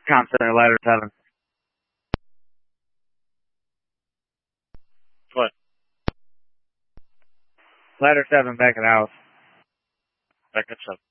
Com Center, ladder 7. What? Ladder 7, back at the house. Back at 7.